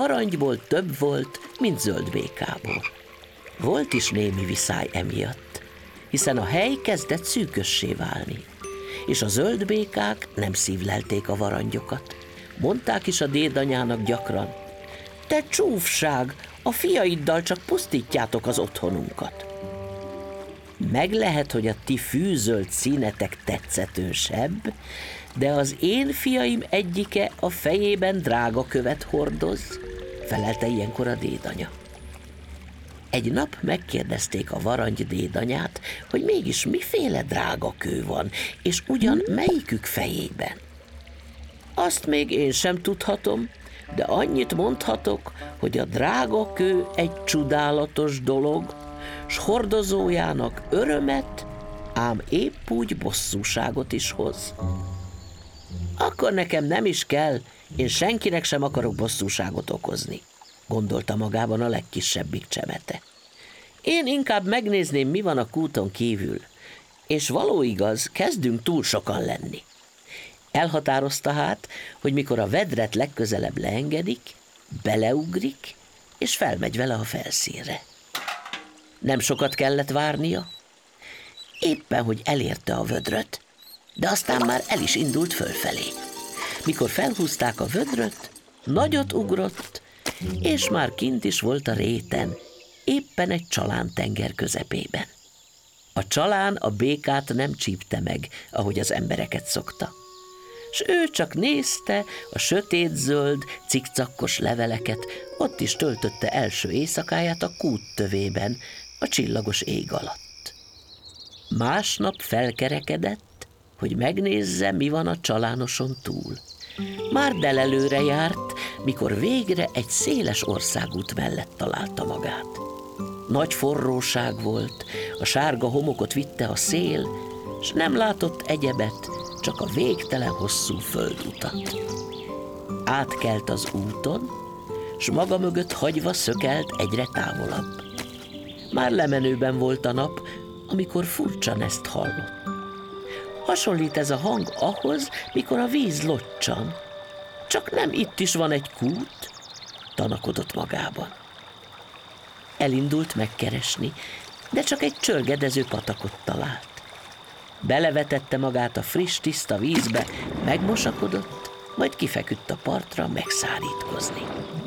Aranyból több volt, mint zöldbékából. Volt is némi viszály emiatt, hiszen a hely kezdett szűkössé válni, és a zöldbékák nem szívlelték a varangyokat. Mondták is a dédanyának gyakran: te csúfság, a fiaiddal csak pusztítjátok az otthonunkat. Meg lehet, hogy a ti fűzöld színetek tetszetősebb, de az én fiaim egyike a fejében drága követ hordoz, felelte ilyenkor a dédanya. Egy nap megkérdezték a varangy dédanyát, hogy mégis miféle drága kő van, és ugyan melyikük fejében. Azt még én sem tudhatom, de annyit mondhatok, hogy a drága kő egy csodálatos dolog, s hordozójának örömet, ám épp úgy bosszúságot is hoz. Akkor nekem nem is kell, én senkinek sem akarok bosszúságot okozni, gondolta magában a legkisebbik csemete. Én inkább megnézném, mi van a kúton kívül, és való igaz, kezdünk túl sokan lenni. Elhatározta hát, hogy mikor a vedret legközelebb leengedik, beleugrik, és felmegy vele a felszínre. Nem sokat kellett várnia, éppen, hogy elérte a vödröt, de aztán már el is indult fölfelé. Mikor felhúzták a vödröt, nagyot ugrott, és már kint is volt a réten, éppen egy csalántenger közepében. A csalán a békát nem csípte meg, ahogy az embereket szokta, s ő csak nézte a sötétzöld, cikcakkos leveleket, ott is töltötte első éjszakáját a kút tövében, a csillagos ég alatt. Másnap felkerekedett, hogy megnézze, mi van a csalánoson túl. Már delelőre járt, mikor végre egy széles országút mellett találta magát. Nagy forróság volt, a sárga homokot vitte a szél, s nem látott egyebet, csak a végtelen hosszú földutat. Átkelt az úton, s maga mögött hagyva szökelt egyre távolabb. Már lemenőben volt a nap, amikor furcsa neszt hallott. Hasonlít ez a hang ahhoz, mikor a víz locsan. Csak nem itt is van egy kút? Tanakodott magában. Elindult megkeresni, de csak egy csörgedező patakot talált. Belevetette magát a friss, tiszta vízbe, megmosakodott, majd kifeküdt a partra megszárítkozni.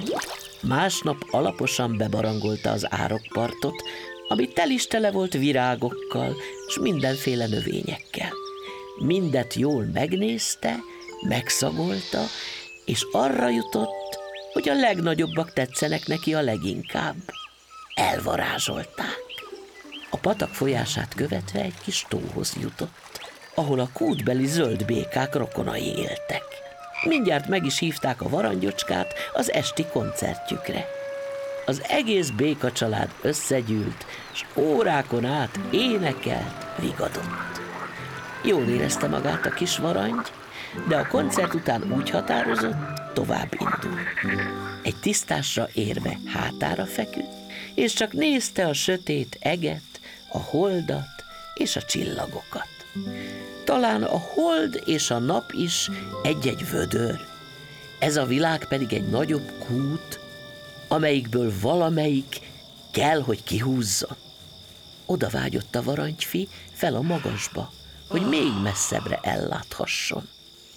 Másnap alaposan bebarangolta az árokpartot, ami tel is tele volt virágokkal s mindenféle növényekkel. Mindet jól megnézte, megszagolta, és arra jutott, hogy a legnagyobbak tetszenek neki a leginkább. Elvarázsolták. A patak folyását követve egy kis tóhoz jutott, ahol a kútbeli zöld békák rokonai éltek. Mindjárt meg is hívták a varangyocskát az esti koncertjükre. Az egész béka család összegyűlt, s órákon át énekelt, vigadott. Jól érezte magát a kis varangy, de a koncert után úgy határozott, tovább indul. Egy tisztásra érve hátára feküdt, és csak nézte a sötét eget, a holdat és a csillagokat. Talán a hold és a nap is egy-egy vödör, ez a világ pedig egy nagyobb kút, amelyikből valamelyik kell, hogy kihúzzon. Oda vágyott a varangyfi fel a magasba, hogy még messzebbre elláthasson.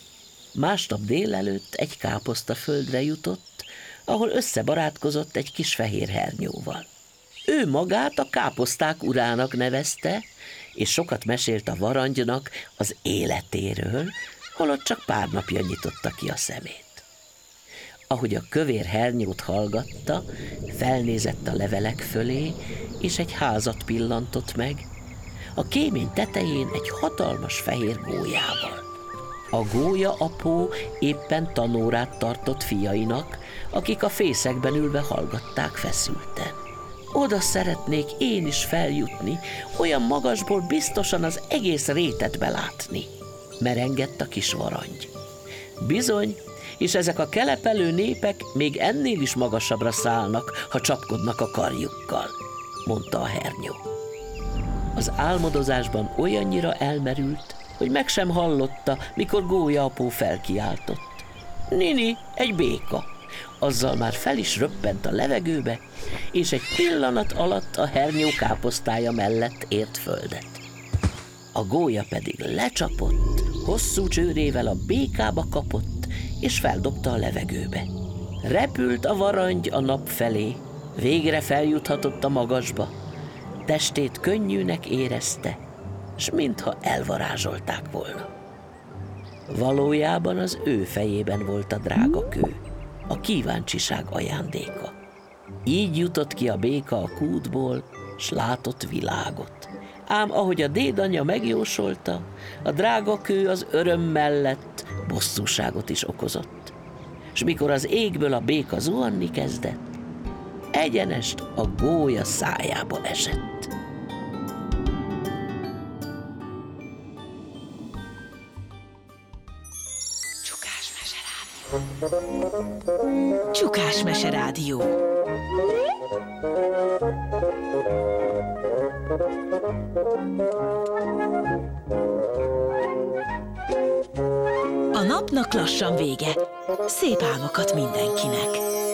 Másnap délelőtt egy káposztaföldre jutott, ahol összebarátkozott egy kis fehér hernyóval. Ő magát a káposzták urának nevezte, és sokat mesélt a varangynak az életéről, holott csak pár napja nyitotta ki a szemét. Ahogy a kövér hernyót hallgatta, felnézett a levelek fölé, és egy házat pillantott meg, a kémény tetején egy hatalmas fehér gólyával. A gólya apó éppen tanórát tartott fiainak, akik a fészekben ülve hallgatták feszülten. Oda szeretnék én is feljutni, olyan magasból biztosan az egész rétet belátni, merengett a kis varangy. Bizony, és ezek a kelepelő népek még ennél is magasabbra szállnak, ha csapkodnak a karjukkal, mondta a hernyó. Az álmodozásban olyannyira elmerült, hogy meg sem hallotta, mikor gólya apó felkiáltott. Nini, egy béka, azzal már fel is röppent a levegőbe, és egy pillanat alatt a hernyó káposztája mellett ért földet. A gólya pedig lecsapott, hosszú csőrével a békába kapott, és feldobta a levegőbe. Repült a varangy a nap felé, végre feljuthatott a magasba, testét könnyűnek érezte, s mintha elvarázsolták volna. Valójában az ő fejében volt a drága kő, a kíváncsiság ajándéka. Így jutott ki a béka a kútból, s látott világot. Ám ahogy a dédanyja megjósolta, a drága kő az öröm mellett bosszúságot is okozott. S mikor az égből a béka zuhanni kezdett, egyenest a gólya szájába esett. Csukás Mese Rádió. A napnak lassan vége. Szép álmokat mindenkinek.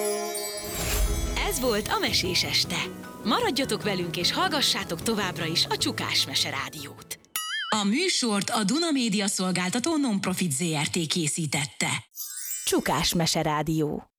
Ez volt a Mesés este. Maradjatok velünk és hallgassátok továbbra is a Csukás Mese Rádiót. A műsort a Duna Média Szolgáltató Non-Profit Zrt. Készítette. Csukás Mese Rádió.